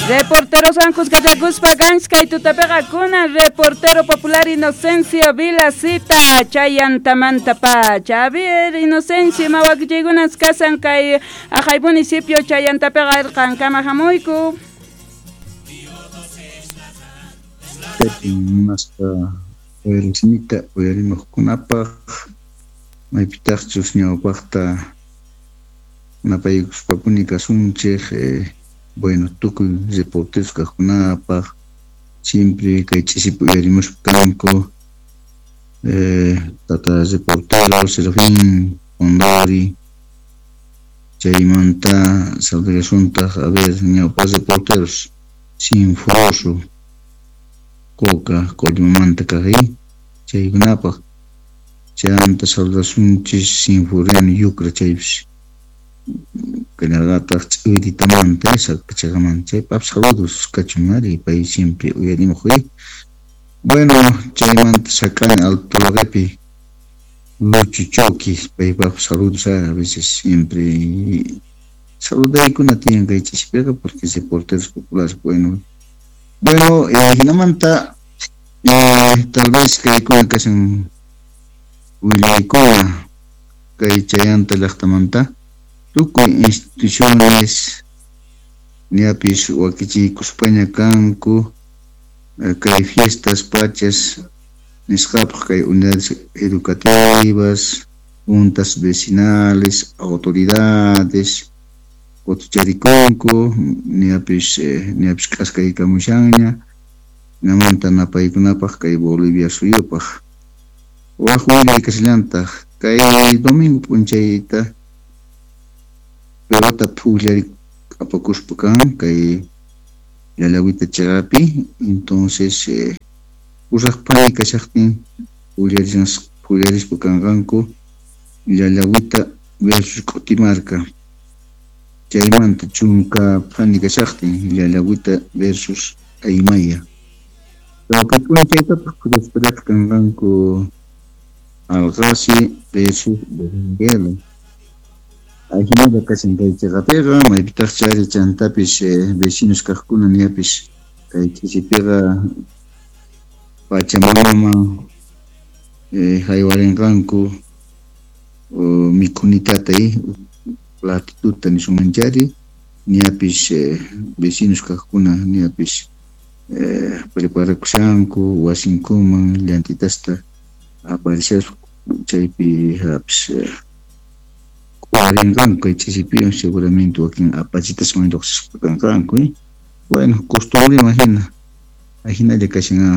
Reportero San Cuscachacuspa Ganska y Tutapegacuna, reportero popular Inocencio Vilacita, Chayantamanta Pacha. A ver, Inocencio, Mawakigunas Casan Kai, Ajay municipio Chayantapega Cancamajamoiku. Hasta el Sinita, Oyarimos Kunapa, Maipitachus Ñawpachta, Napayukus Papunica Sunche, bueno, tuku reporteros Kajunapa, siempre Kaichisipo Oyarimos Canco, Tata reporteros, Serafín, Ondari, Chaymanta, Salvegasunta, a ver, Ñawpas reporteros, sin foroso. Coca, Colmamanta Carí, Chaygunapa, Chanta Saldasunchis, Sinfurian, Yucra Chaves, Canagata, Editamante, Sacachagamante, Pap saludos, Cachumari, país siempre, Uyarimoje. Bueno, Chaymanta sacan al Tolorepi, Luchichoquis, Pap saludos a veces siempre. Saludé con una tía en Gaichispega porque es deporteros populares, bueno. Bueno, Hinamanta, tal vez que hay cosas en Huilaicona, que hay Chayanta Lachtamanta, tú con instituciones, Niapis, Huaquichi, Cuspaña, Canco, que hay fiestas, pachas, Niscap, que hay unidades educativas, juntas vecinales, autoridades, Cotuchariconco, Niapis Cascay Camuchaña, Namanta Napaikunapaj, Kay Bolivia Suyopaj. Huajuila y Casilanta, Kay Domingo Punchaita, Pelota Pullari Apacuspucan, Kay Yalahuita Charapi, entonces, Usajpani Casachtin, Pullaris Pucanganco, Yalahuita versus Cotimarca. Chaymanta Chunka Panica Shachtin, Yalahuita versus Aymaya. Pero que pueden checar, pues esperar que Canganco Algasi versus Berengelo. Hay gente que se engancha a pega, me evitar chare chantapis vecinos Cajcuna Niapis, que se pega Pachamama, Jaiwarenganco, Mikunitata ahí. Latitud tan su manchari, Niapis vecinos Cajcuna, Niapis prepara Cusanco, Huasincoma, Llantitasta, aparecer Chaypi Haps Cuarenganco, y Chisipio, seguramente aquí en Apachitas Mandoxis Cuarenganco. Bueno, costumbre, imagina de que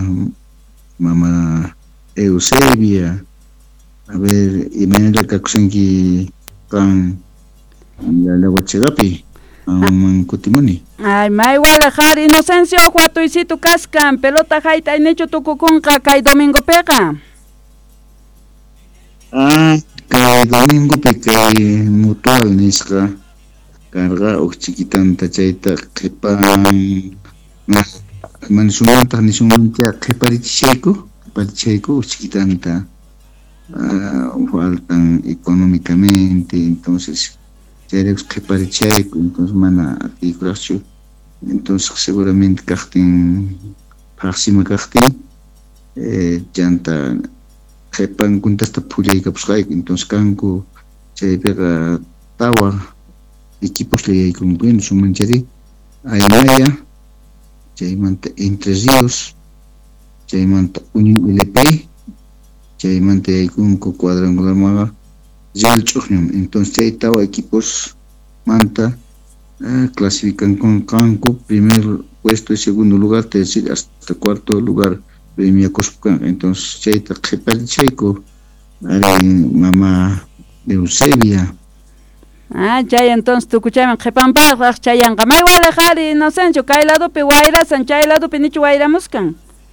mamá Eusebia, a ver, y me da que Cusanqui can la Huachegapi. Kutimuni. Ay, igual Jari Inocencio, Juatuisitu Cascan, pelota jaita en hecho tu cucunca, Kai Domingo Pega. Kai Domingo Pega, mutual nisca, carga o chiquitanta chaita, kepan, mansumanta, nisumanta, keparicheco, chiquitanta, faltan económicamente, entonces. Seres que parecía entonces mana articulación, entonces seguramente carten próxima carten llanta jepan contesta puya y capsai entonces canco se pega tawa equipos le hay con bueno su mancheri hay maya se manta entre ríos se manta unión LP se manta hay con cuadrangular maga entonces ahí estaba equipos Manta clasifican con Canco, primer puesto y segundo lugar, tercer hasta cuarto lugar, premia Cospucan. Entonces ahí está Checo, mamá de Eusebia. Ya entonces tu escuchaban Jepanpa, Chayan, Gamay Guadalajara, Inocencio, Cailado, Peguaira, Sanchailado, Penichu, Guaira Muscan.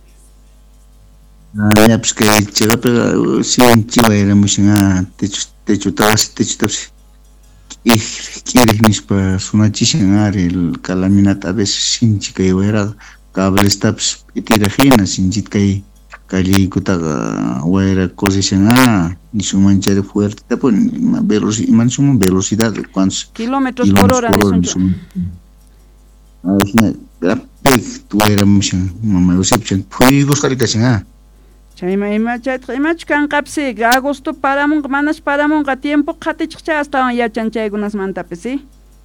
Ya pues que llega pero sí en Chiva éramos en techo tabas y quieres mis para sunachishan el calaminata a veces sin chica y era cable steps y tira fina sin chica y cali kutaga era cosichan ni su mancha de fuerte tapon velocidad cuántos kilómetros por hora Gracias wayramushan mama Eusebio phuygos qalitashan Chayma imach kanqapsi agosto paramunqa manash paramunqa tiempo qhatichiqcha astawan yachan chaykunas mantapi sí.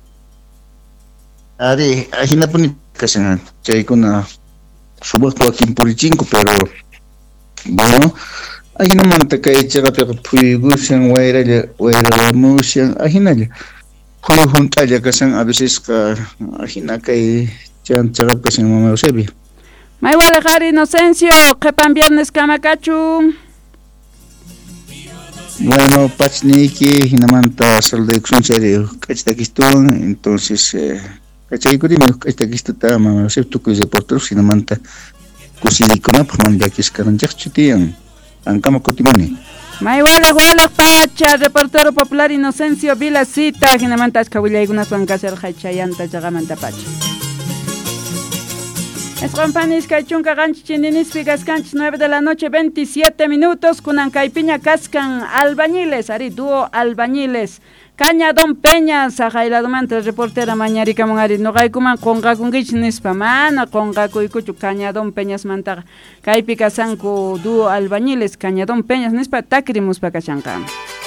Ari ahinapuni kashan chaykuna supuesto aquí en Purichinco pero bueno ahinamanta kay chaqapiqa phuygushan wayramushan ahinalla phuy juntalla kashan a veces ahina kay chaqap kashan mama Eusebio. May wala qari Inocencio, qepan viernes kamakachu. Bueno, pachniki, hinamanta saludekusun serio, kachtakistun, entonces, kachaykurimi, kachtakistuta, mama Eusebio, tukuy reporteros, hinamanta kusidikuna, manjakis karanchakchu tiyan, ankama kutimuni. May wala pacha, reportero popular Inocencio Vilacita, hinamanta askawillaykunas wankasel hachayanta chagamanta pacha. Escompanis Kaichunka Ganch Chindinispi Gascanch 9 de la noche 27 minutos Kunan Caipiña Cascan Albañiles Ari dúo Albañiles Cañadón Peñas Ajailadomante reportera Mañarica Mongari no Gaikuman Kongakungich Nispa Mana Kongakuykuchu Cañadón Peñas Mantaga Caipica Sanku dúo Albañiles Cañadón Peñas Nispa Takrimus Pacachanca